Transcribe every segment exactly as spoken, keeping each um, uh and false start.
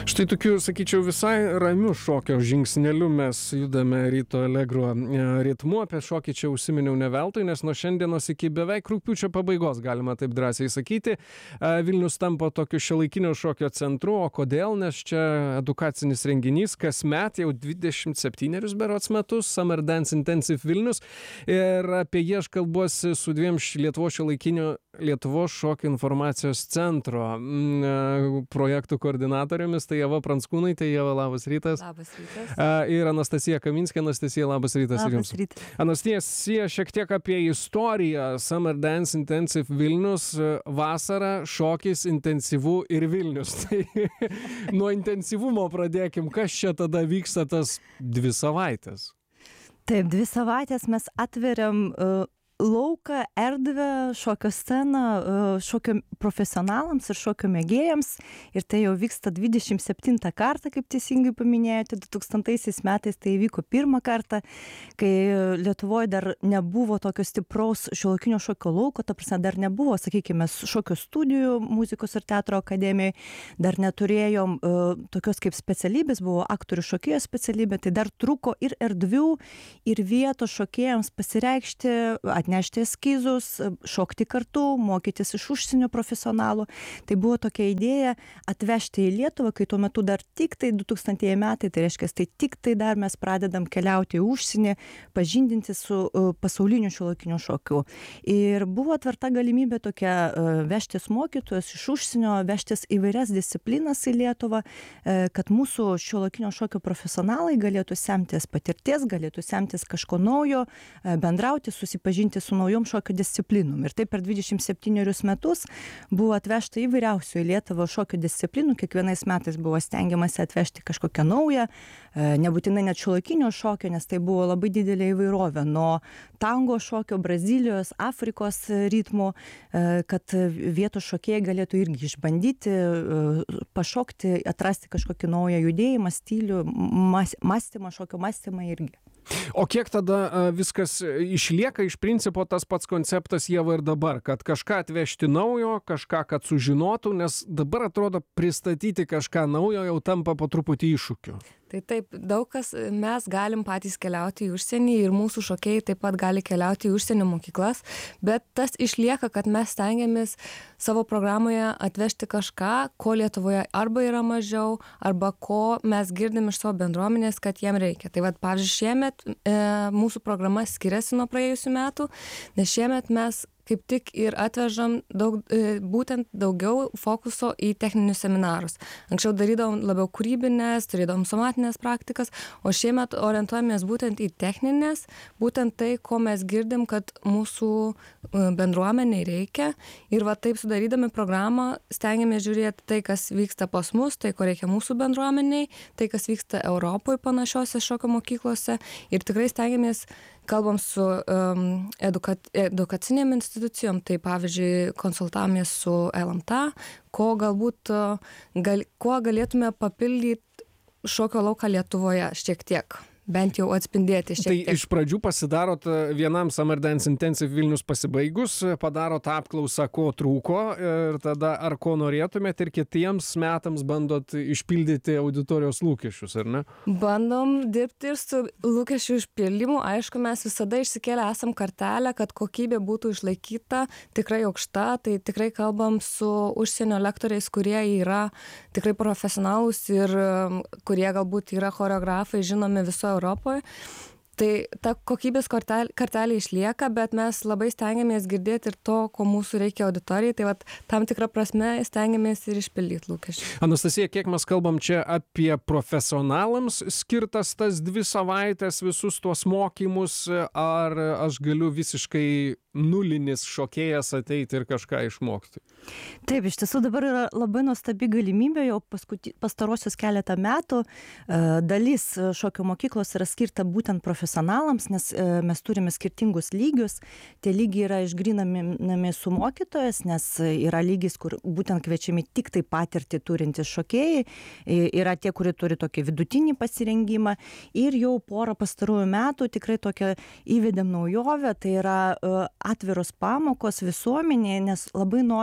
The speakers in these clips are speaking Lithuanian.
Štai tokiu, sakyčiau, visai ramiu šokio žingsneliu mes judame ryto Allegro ritmu. Apie šokį čia užsiminiau ne veltui, nes nuo šiandienos iki beveik rugpjūčio pabaigos, galima taip drąsiai sakyti, Vilnius tampa tokiu šiuolaikinio šokio centru. O kodėl? Nes čia edukacinis renginys, kasmet jau dvidešimt septynerius berods metus, Summer Dance Intensive Vilnius. Ir apie jį aš kalbuosi su dviem Lietuvos šiuolaikinio Lietuvos šokio informacijos centro projektų koordinatorėmis. Tai Ieva Pranckūnaitė. Ieva, labas rytas. Labas rytas. Ir Anastasija Kaminskė. Anastasija, labas rytas. Labas rytas. Anastasija, šiek tiek apie istoriją. Summer Dance Intensive Vilnius, vasara, šokis, intensyvu ir Vilnius. Tai nuo intensyvumo pradėkim. Kas čia tada vyksta tas dvi savaitės? Taip, dvi savaitės mes atveriam uh, lauką, erdvę, šokio sceną uh, šokio profesionalams ir šokio mėgėjams. Ir tai jau vyksta dvidešimt septintą kartą, kaip teisingai paminėjote. du tūkstantaisiais metais tai įvyko pirmą kartą, kai Lietuvoje dar nebuvo tokio stipraus šiuolaikinio šokio lauko, ta prasme dar nebuvo, sakykime, šokio studijų muzikos ir teatro akademijoje, dar neturėjom uh, tokios kaip specialybės, buvo aktorių šokėjo specialybė, tai dar truko ir erdvių, ir vietos šokėjams pasireikšti, atnešti eskizus, šokti kartu, mokytis iš užsienio profesionalų. Tai buvo tokia idėja atvežti į Lietuvą, kai tuo metu dar tik tai du tūkstantieji metai, tai reiškia, tai tik tai dar mes pradedam keliauti į užsienį, pažindinti su uh, pasauliniu šiuolaikiniu šokiu. Ir buvo atverta galimybė tokia uh, vežtis mokytojus iš užsienio, vežtis įvairias disciplinas į Lietuvą, uh, kad mūsų šiuolaikinio šokio profesionalai galėtų semtis patirties, galėtų semtis kažko naujo, uh, bendrauti, susipažinti su naujom šokio disciplinom. Ir taip per dvidešimt septynerius metus buvo atvežta įvairiausių į Lietuvą šokio disciplinų. Kiekvienais metais buvo stengiamasi atvežti kažkokią naują, nebūtinai net šiuolaikinio šokio, nes tai buvo labai didelė įvairovė. Nuo tango šokio, Brazilijos, Afrikos ritmų, kad vietos šokėjai galėtų irgi išbandyti, pašokti, atrasti kažkokį naują judėjimą, stilių, mąstymą, šokio mąstymą irgi. O kiek tada viskas išlieka iš principo tas pats konceptas, Ieva, ir dabar, kad kažką atvežti naujo, kažką, kad sužinotų, nes dabar atrodo pristatyti kažką naujo jau tampa po truputį iššūkiu. Tai taip, daug kas mes galim patys keliauti į užsienį ir mūsų šokėjai taip pat gali keliauti į užsienio mokyklas, bet tas išlieka, kad mes stengiamės savo programoje atvežti kažką, ko Lietuvoje arba yra mažiau, arba ko mes girdim iš savo bendruomenės, kad jiem reikia. Tai vat, pavyzdžiui, šiemet e, mūsų programa skiriasi nuo praėjusių metų, nes šiemet mes kaip tik ir atvežam daug, būtent daugiau fokuso į techninius seminarus. Anksčiau darydavom labiau kūrybinės, turėdavom somatinės praktikas, o šiemet orientuojamės būtent į techninės, būtent tai, ko mes girdim, kad mūsų bendruomeniai reikia. Ir va taip sudarydami programą stengiamės žiūrėti tai, kas vyksta pas mus, tai, ko reikia mūsų bendruomeniai, tai, kas vyksta Europoje panašiose šokio mokyklose. Ir tikrai stengiamės, kalbam su um, eduka, edukacinėm institucijom, tai pavyzdžiui konsultavomės su L M T, ko galbūt gal, kuo galėtume papildyti šokio lauką Lietuvoje šiek tiek. Bent jau atspindėti šiek tiek. Tai iš pradžių pasidarot vienam Summer Dance Intensive Vilnius pasibaigus, padarot apklausą, ko trūko ir tada ar ko norėtumėt ir kitiems metams bandot išpildyti auditorijos lūkesčius, ar ne? Bandom dirbti ir su lūkesčių išpildymu. Aišku, mes visada išsikėlę esam kartelę, kad kokybė būtų išlaikyta tikrai aukšta. Tai tikrai kalbam su užsienio lektoriais, kurie yra tikrai profesionalūs ir kurie galbūt yra choreografai, žinomi viso Europoje. Tai ta kokybės kartelė, kartelė išlieka, bet mes labai stengiamės girdėti ir to, ko mūsų reikia auditorijai. Tai vat, tam tikrą prasme stengiamės ir išpildyti lūkesčius. Anastasija, kiek mes kalbam čia apie profesionalams skirtas tas dvi savaitės, visus tuos mokymus, ar aš galiu visiškai nulinis šokėjas ateiti ir kažką išmokti? Taip, iš tiesų dabar yra labai nuostabi galimybė, jau paskuti, pastarosius keletą metų dalis šokio mokyklos yra skirta būtent profesionalams, nes mes turime skirtingus lygius. Tie lygiai yra išgrinami su mokytojas, nes yra lygis, kur būtent kviečiami tik tai patirtį turintys šokėjai, yra tie, kurie turi tokį vidutinį pasirengimą ir jau porą pastarųjų metų tikrai tokią įvedėm naujovę, tai yra atviros pamokos visuomenėje, nes labai norim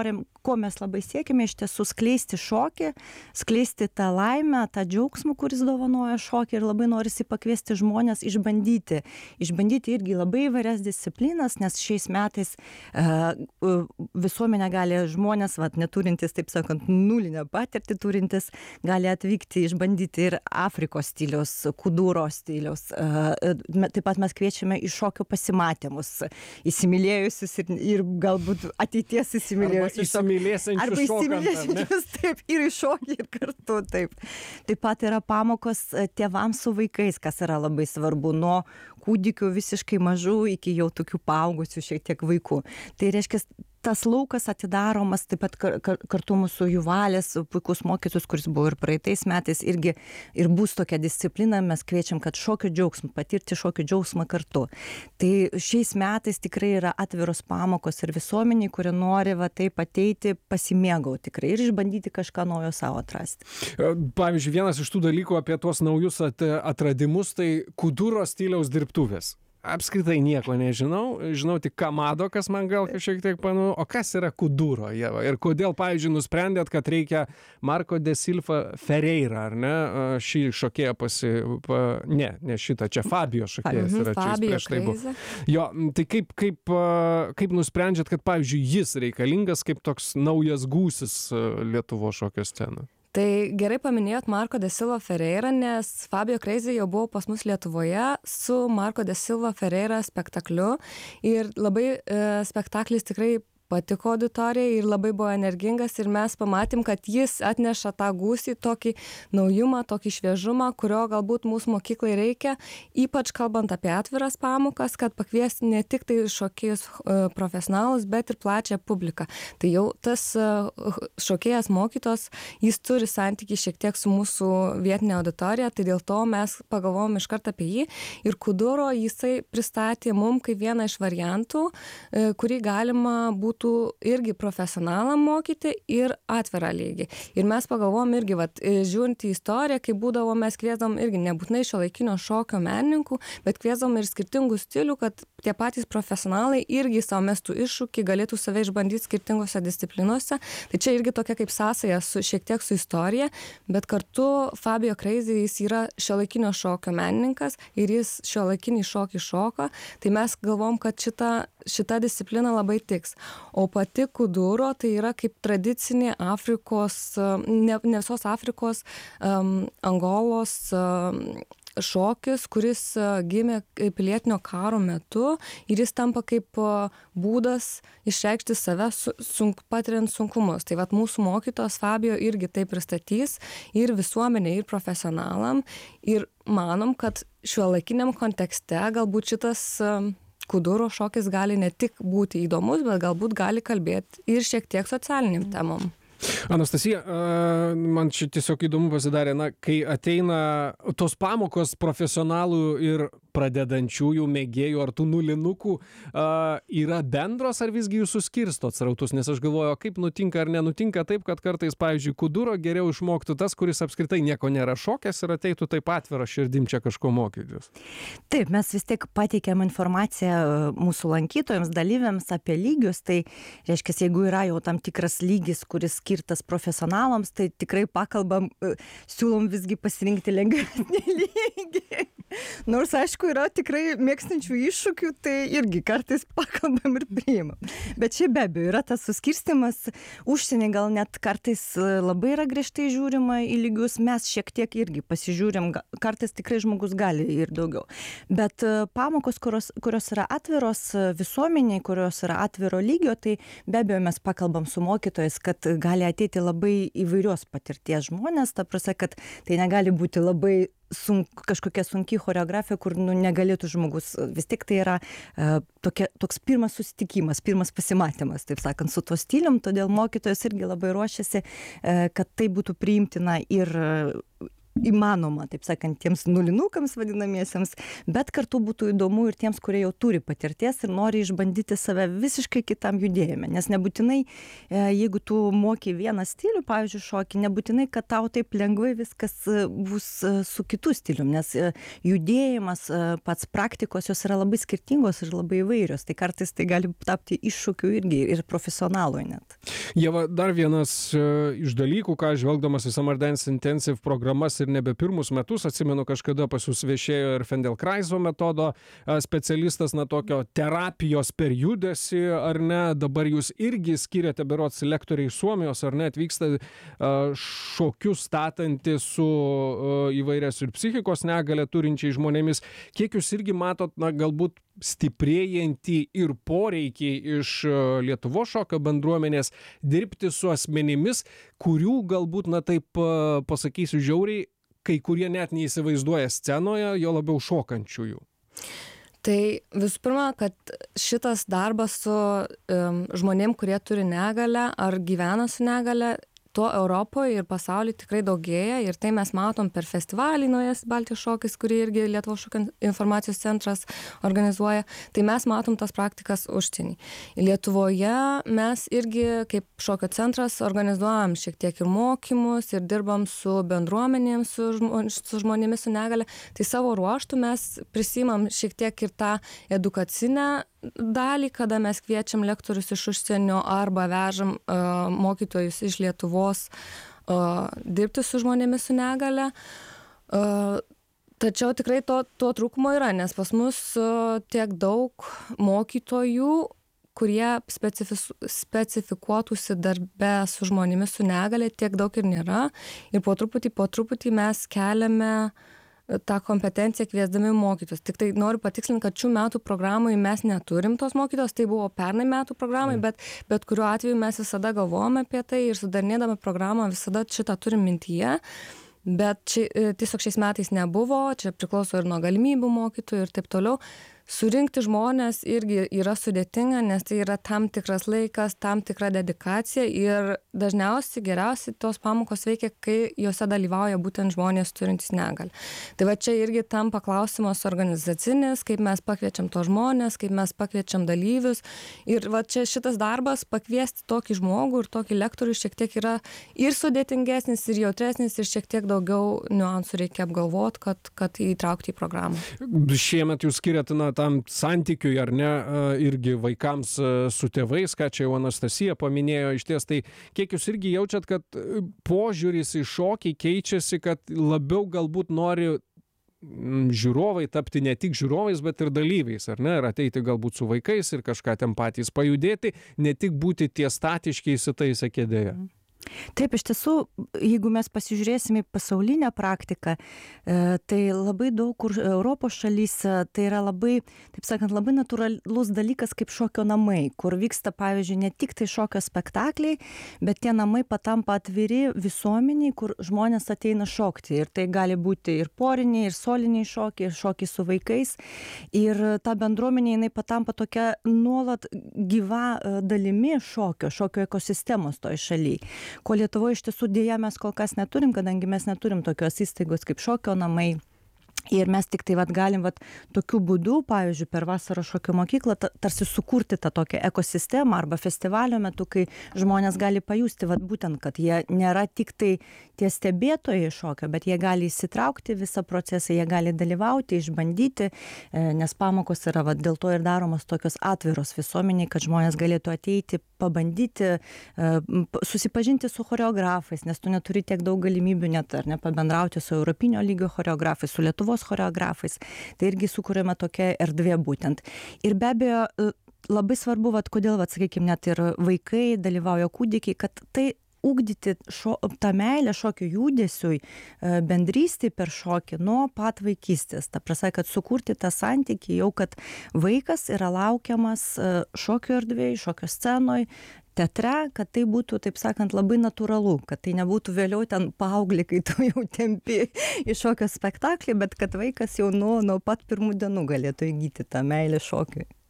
ko mes labai siekime, iš tiesų skleisti šokį, skleisti tą laimę, tą džiaugsmą, kuris dovanoja šokį ir labai norisi pakviesti žmonės išbandyti. Išbandyti irgi labai įvairias disciplinas, nes šiais metais uh, visuomenė gali žmonės, vat, neturintis, taip sakant, nulinę patirtį turintis, gali atvykti, išbandyti ir Afrikos stiliaus, kuduro stiliaus. Uh, taip pat mes kviečiame į šokio pasimatymus, įsimylėjusius ir, ir galbūt ateities įsimylėjusius. Arba įsimylėsiančius Arba įsimylėsiančius, taip, ir į šokį, ir kartu, taip. Taip pat yra pamokos tėvams su vaikais, kas yra labai svarbu, nuo kūdikių visiškai mažų iki jau tokių paaugusių šiek tiek vaikų. Tai reiškia, tas laukas atidaromas, taip pat kar, kar, kartu mūsų Juvalės, puikus mokytus, kuris buvo ir praeitais metais, irgi ir bus tokia disciplina, mes kviečiam, kad šokio džiaugsmą, patirti šokio džiaugsmą kartu. Tai šiais metais tikrai yra atviros pamokos ir visuomeniai, kurie nori va taip ateiti, pasimėgauti tikrai ir išbandyti kažką naujo savo atrasti. Pavyzdžiui, vienas iš tų dalykų apie tuos naujus atradimus, tai kuduro stiliaus dirbtuvės. Apskritai nieko nežinau, žinau tik kamado, kas man gal šiek tiek panu, o kas yra kuduro, Ieva? Ir kodėl, pavyzdžiui, nusprendėt, kad reikia Marco de Silva Ferreira, ar ne, šį šokėją pasi... Pa, ne, ne šitą, čia Fabio šokėjas yra, čia jis prieš tai buvo. Jo, tai kaip, kaip, kaip nusprendžiat, kad, pavyzdžiui, jis reikalingas kaip toks naujas gūsis Lietuvos šokio scenoje? Tai gerai paminėjot Marco de Silva Ferreira, nes Fabio Crazy jau buvo pas mus Lietuvoje su Marco de Silva Ferreira spektakliu ir labai e, spektaklis tikrai patiko auditorijai ir labai buvo energingas ir mes pamatėm, kad jis atneša tą gūsį, tokį naujumą, tokį šviežumą, kurio galbūt mūsų mokyklai reikia, ypač kalbant apie atviras pamokas, kad pakviesti ne tik tai šokėjus profesionalus, bet ir plačią publiką. Tai jau tas šokėjas mokytos, jis turi santykį šiek tiek su mūsų vietinė auditorija, tai dėl to mes pagalvojom iš karto apie jį ir kuduro jisai pristatė mum kaip vieną iš variantų, kurį galima būtų irgi profesionalam mokyti ir atvirą lygį. Ir mes pagalvom irgi, vat, žiūrint į istoriją, kai būdavo, mes kviesdom irgi nebūtinai šiuolaikinio šokio menininkų, bet kviesdom ir skirtingų stilių, kad tie patys profesionalai irgi savo mestų iššūkį, galėtų save išbandyti skirtingose disciplinuose. Tai čia irgi tokia kaip sąsaja su, šiek tiek su istorija, bet kartu Fabio Crazy jis yra šiuolaikinio šokio menininkas ir jis šiuolaikinį šokį šoka. Tai mes galvom, kad šita, šita disciplina labai tiks. O pati kuduro tai yra kaip tradicinė Afrikos, ne, ne visos Afrikos, um, Angolos um, šokis, kuris gimė pilietinio karo metu ir jis tampa kaip būdas išreikšti save sunk, patiriant sunkumus. Tai vat mūsų mokytos Fabio irgi tai pristatys ir visuomenė, ir profesionalam. Ir manom, kad šiuolaikiniam kontekste galbūt šitas kuduro šokis gali ne tik būti įdomus, bet galbūt gali kalbėti ir šiek tiek socialiniam temom. Anastasija, man čia tiesiog įdomu pasidarė, na, kai ateina tos pamokos profesionalų ir pradedančiųjų, mėgėjų ar tų nulinukų, yra bendros ar visgi jūs suskirstot srautus, nes aš galvoju, kaip nutinka ar nenutinka taip, kad kartais, pavyzdžiui, kuduro geriau išmoktų tas, kuris apskritai nieko nėra šokęs ir ateitų taip atvira širdim čia kažko mokytis. Taip, mes vis tiek pateikėm informaciją mūsų lankytojams, dalyviams apie lygius, tai reiškia, jeigu yra jau tam tikras lygis, kuris skirtas profesionalams, tai tikrai pakalbam, siūlom visgi pasirinkti lengvesnį lygį. Nors, aišku, yra tikrai mėgstančių iššūkių, tai irgi kartais pakalbam ir priimam. Bet čia be abejo yra tas suskirstimas, užsienį gal net kartais labai yra griežtai žiūrima į lygius, mes šiek tiek irgi pasižiūrim, kartais tikrai žmogus gali ir daugiau. Bet pamokos, kurios, kurios yra atviros visuomeniai, kurios yra atviro lygio, tai be abejo mes pakalbam su mokytojais, kad gali ateiti labai įvairios patirties žmonės, ta prasme, kad tai negali būti labai sunk, kažkokia sunki choreografija, kur nu, negalėtų žmogus, vis tik tai yra e, tokia, toks pirmas susitikimas, pirmas pasimatymas, taip sakant, su to stilium, todėl mokytojas irgi labai ruošiasi, e, kad tai būtų priimtina ir įmanoma, taip sakant, tiems nulinukams vadinamiesiems, bet kartu būtų įdomu ir tiems, kurie jau turi patirties ir nori išbandyti save visiškai kitam judėjime. Nes nebūtinai, jeigu tu moki vieną stilių, pavyzdžiui, šokį, nebūtinai, kad tau taip lengvai viskas bus su kitu stilium, nes judėjimas, pats praktikos, jos yra labai skirtingos ir labai įvairios. Tai kartais tai gali tapti iššūkiu irgi ir profesionalui net. Ieva, dar vienas iš dalykų, ką žvelgdamas į Summer Dance Intensive programas ir nebe pirmus metus, atsimenu, kažkada pas jūs viešėjo ir Feldenkraiso metodo specialistas, na tokio terapijos per judesį, ar ne, dabar jūs irgi skiriate berods lektoriai Suomijos, ar ne, atvyksta šokius statantį su įvairias ir psichikos negalę turinčiai žmonėmis. Kiek jūs irgi matot, na galbūt stiprėjantį ir poreikį iš Lietuvos šokio bendruomenės dirbti su asmenimis, kurių galbūt, na taip pasakysiu žiauriai, kai kurie net neįsivaizduoja scenoje, jo labiau šokančiųjų. Tai visų pirma, kad šitas darbas su um, žmonėm, kurie turi negalę ar gyvena su negalę, to Europoje ir pasaulyje tikrai daugėja ir tai mes matom per festivalį Naujas Baltijos šokis, kurį irgi Lietuvos šokio informacijos centras organizuoja. Tai mes matom tas praktikas užsienį. Lietuvoje mes irgi kaip šokio centras organizuojam šiek tiek ir mokymus ir dirbam su bendruomenėm, su, žmo, su žmonėmis su negale. Tai savo ruoštų mes prisimam šiek tiek ir tą edukacinę dalį, kada mes kviečiam lektorius iš užsienio arba vežam uh, mokytojus iš Lietuvos uh, dirbti su žmonėmis su negale. Uh, tačiau tikrai to, to trūkumo yra, nes pas mus uh, tiek daug mokytojų, kurie specifis, specifikuotųsi darbe su žmonėmis su negale, tiek daug ir nėra. Ir po truputį, po truputį mes keliame tą kompetenciją kviesdami mokytus. Tik tai noriu patikslinti, kad šių metų programai mes neturim tos mokytos, tai buvo pernai metų programai, mm. bet, bet kuriuo atveju mes visada galvojame apie tai ir sudarnėdami programą visada šitą turim mintyje, bet či, tiesiog šiais metais nebuvo, čia priklauso ir nuo galimybių mokytojų ir taip toliau. Surinkti žmonės irgi yra sudėtinga, nes tai yra tam tikras laikas, tam tikra dedikacija ir dažniausiai geriausiai tos pamokos veikia, kai juose dalyvauja būtent žmonės turintys negalę. Tai va čia irgi tampa klausimas organizacinis, kaip mes pakviečiam tos žmonės, kaip mes pakviečiam dalyvius ir va čia šitas darbas pakviesti tokį žmogų ir tokį lektorių šiek tiek yra ir sudėtingesnis, ir jautresnis, ir šiek tiek daugiau niuansų reikia apgalvoti, kad, kad įtraukti į programą. Šiemet jūs skiriate, na, tam santykiui, ar ne, irgi vaikams su tėvais, ką čia jau Anastasija paminėjo iš ties, tai kiek jūs irgi jaučiat, kad požiūris į šokį keičiasi, kad labiau galbūt nori žiūrovai tapti ne tik žiūrovais, bet ir dalyviais, ar ne, ir ateiti galbūt su vaikais ir kažką ten patys pajudėti, ne tik būti tie statiški įsitaisę kėdėje. Taip, iš tiesų, jeigu mes pasižiūrėsime į pasaulinę praktiką, tai labai daug kur Europos šalyse tai yra labai, taip sakant, labai natūralus dalykas kaip šokio namai, kur vyksta, pavyzdžiui, ne tik tai šokio spektakliai, bet tie namai patampa atviri visuomeniai, kur žmonės ateina šokti. Ir tai gali būti ir poriniai, ir soliniai šokiai, ir šokiai su vaikais. Ir ta bendruomenė, jinai patampa tokia nuolat gyva dalimi šokio, šokio ekosistemos toj šalyje. Ko Lietuvoje iš tiesų dėja mes kol kas neturim, kadangi mes neturim tokios įstaigos kaip šokio namai. Ir mes tik tai vat, galim vat, tokiu būdu, pavyzdžiui, per vasaros šokio mokyklą ta, tarsi sukurti tą tokią ekosistemą arba festivalio metu, kai žmonės gali pajusti, vat, būtent, kad jie nėra tik tai tie stebėtojai šokio, bet jie gali įsitraukti visą procesą, jie gali dalyvauti, išbandyti, nes pamokos yra, vat, dėl to ir daromos tokios atviros visuomeniai, kad žmonės galėtų ateiti, pabandyti, susipažinti su choreografais, nes tu neturi tiek daug galimybių net, ar ne, pabendrauti su europinio lygio choreografais, su Lietuvos choreografais. Tai irgi sukūrėme tokią erdvę būtent. Ir be abejo, labai svarbu, vat, kodėl, vat, sakykime, net ir vaikai dalyvauja kūdikiai, kad tai ugdyti šo, tą meilę šokio judesiui, bendrystį per šokį nuo pat vaikystės. Ta prasme, kad sukurti tą santykį jau, kad vaikas yra laukiamas šokio erdvėje, šokio scenoje, teatre, kad tai būtų, taip sakant, labai natūralu, kad tai nebūtų vėliau ten paauglį, kai tu jau tempi į šokio spektaklį, bet kad vaikas jau nuo, nuo pat pirmų dienų galėtų įgyti tą meilę šokiui.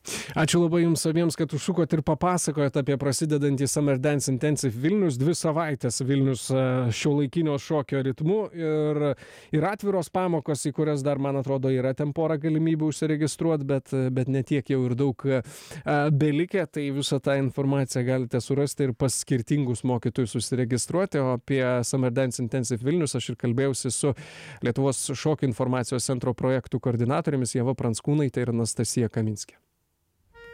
Ačiū labai Jums abiems, kad užsukot ir papasakojot apie prasidedantį Summer Dance Intensive Vilnius, dvi savaitės Vilnius šiuolaikinio šokio ritmu ir, ir atviros pamokos, į kurias dar, man atrodo, yra ten porą galimybių užsiregistruoti, bet, bet netiek jau ir daug belikę, tai visą tą informaciją galite surasti ir pas skirtingus mokytojus užsiregistruoti, o apie Summer Dance Intensive Vilnius aš ir kalbėjausi su Lietuvos šokio informacijos centro projektų koordinatorėmis Ieva Pranckūnaitė ir Anastasija Kaminskė.